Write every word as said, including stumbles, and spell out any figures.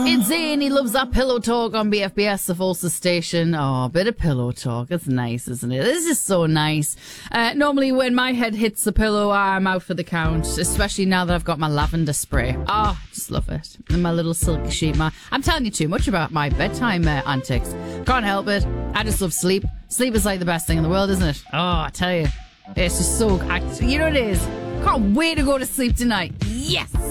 It's Zane. He loves that pillow talk on B F B S, the Falsa station. Oh, a bit of pillow talk. It's nice, isn't it? This is so nice. Uh, normally when my head hits the pillow, I'm out for the count, especially now that I've got my lavender spray. Oh, I just love it. And my little silky sheet. My, I'm telling you too much about my bedtime uh, antics. Can't help it. I just love sleep. Sleep is like the best thing in the world, isn't it? Oh, I tell you. It's just so... I, you know what it is? Can't wait to go to sleep tonight. Yes!